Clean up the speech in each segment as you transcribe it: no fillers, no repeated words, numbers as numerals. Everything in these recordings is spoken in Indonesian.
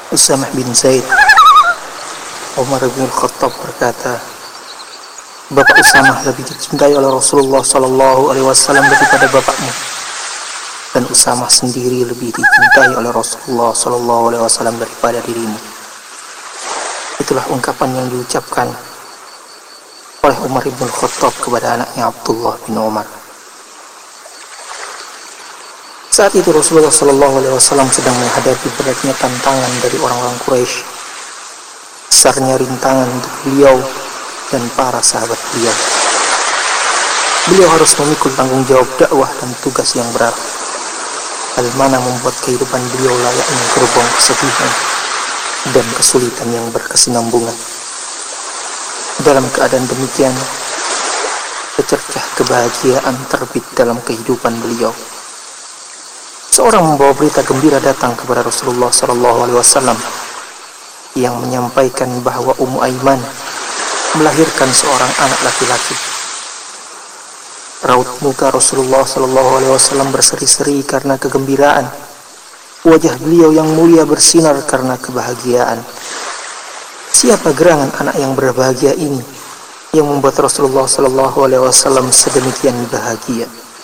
Usamah bin Zaid, Umar bin Khattab berkata, Bapak Usamah lebih dicintai oleh Rasulullah Sallallahu Alaihi Wasallam daripada bapakmu, dan Usamah sendiri lebih dicintai oleh Rasulullah Sallallahu Alaihi Wasallam daripada dirimu. Itulah ungkapan yang diucapkan oleh Umar bin Khattab kepada anaknya Abdullah bin Umar. Saat itu Rasulullah Sallallahu Alaihi Wasallam sedang menghadapi beratnya tantangan dari orang-orang Quraisy, besarnya rintangan untuk beliau dan para sahabat beliau. Beliau harus memikul tanggung jawab dakwah dan tugas yang berat, hal mana membuat kehidupan beliau layaknya gerbong kesedihan dan kesulitan yang berkesinambungan. Dalam keadaan demikian, secercah kebahagiaan terbit dalam kehidupan beliau. Seorang membawa berita gembira datang kepada Rasulullah SAW yang menyampaikan bahwa Ummu Aiman melahirkan seorang anak laki-laki. Raut muka Rasulullah SAW berseri-seri karena kegembiraan. Wajah beliau yang mulia bersinar karena kebahagiaan. Siapa gerangan anak yang berbahagia ini yang membuat Rasulullah SAW sedemikian bahagia?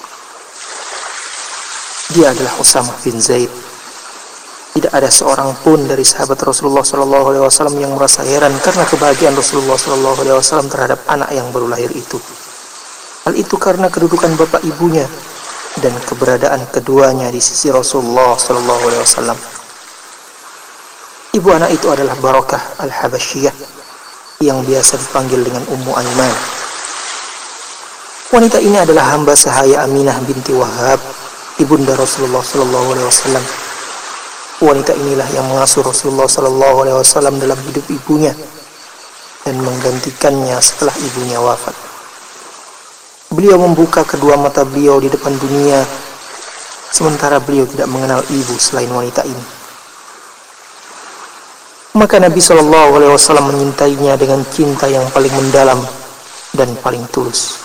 Dia adalah Usamah bin Zaid. Tidak ada seorang pun dari sahabat Rasulullah SAW yang merasa heran karena kebahagiaan Rasulullah SAW terhadap anak yang baru lahir itu. Hal itu karena kedudukan bapak ibunya dan keberadaan keduanya di sisi Rasulullah SAW. Ibu anak itu adalah Barakah al-Habasyiyah yang biasa dipanggil dengan Ummu Aiman. Wanita ini adalah hamba sahaya Aminah binti Wahab, ibunda Rasulullah SAW. Wanita inilah yang mengasuh Rasulullah SAW dalam hidup ibunya dan menggantikannya setelah ibunya wafat. Beliau membuka kedua mata beliau di depan dunia, sementara beliau tidak mengenal ibu selain wanita ini. Maka Nabi SAW menyintainya dengan cinta yang paling mendalam dan paling tulus.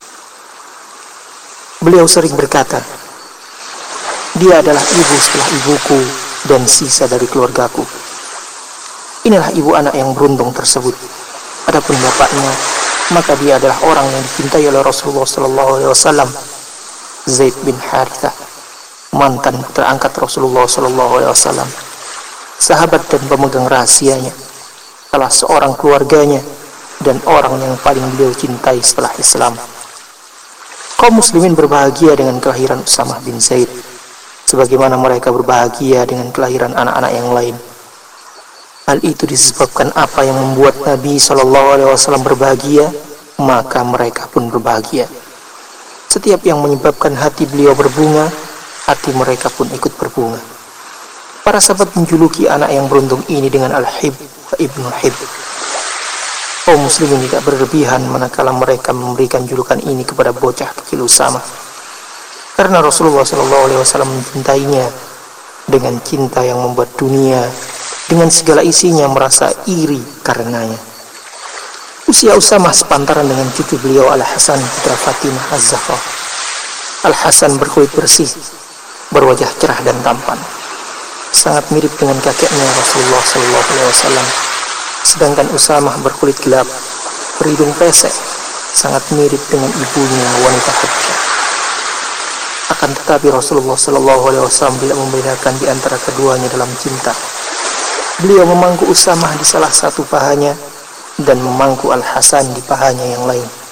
Beliau sering berkata, "Dia adalah ibu setelah ibuku dan sisa dari keluargaku." Inilah ibu anak yang beruntung tersebut. Adapun bapaknya, maka dia adalah orang yang dicintai oleh Rasulullah SAW, Zaid bin Harithah, mantan putra angkat Rasulullah SAW, sahabat dan pemegang rahasianya, salah seorang keluarganya, dan orang yang paling beliau cintai setelah Islam. Kaum muslimin berbahagia dengan kelahiran Usamah bin Zaid, sebagaimana mereka berbahagia dengan kelahiran anak-anak yang lain. Hal itu disebabkan apa yang membuat Nabi SAW berbahagia, maka mereka pun berbahagia. Setiap yang menyebabkan hati beliau berbunga, hati mereka pun ikut berbunga. Para sahabat menjuluki anak yang beruntung ini dengan Al-Hib wa Ibnul Hib. Kaum muslimin tidak berlebihan manakala mereka memberikan julukan ini kepada bocah kecil Usamah, karena Rasulullah SAW mencintainya dengan cinta yang membuat dunia dengan segala isinya merasa iri karenanya. Usia Usamah sepantaran dengan cucu beliau Al-Hasan putra Fatimah Az-Zahra. Al-Hasan berkulit bersih, berwajah cerah dan tampan, sangat mirip dengan kakeknya Rasulullah SAW. Sedangkan Usamah berkulit gelap, berhidung pesek, sangat mirip dengan ibunya wanita Habasyah. Akan tetapi Rasulullah SAW tidak membedakan di antara keduanya dalam cinta. Beliau memangku Usamah di salah satu pahanya dan memangku Al-Hasan di pahanya yang lain.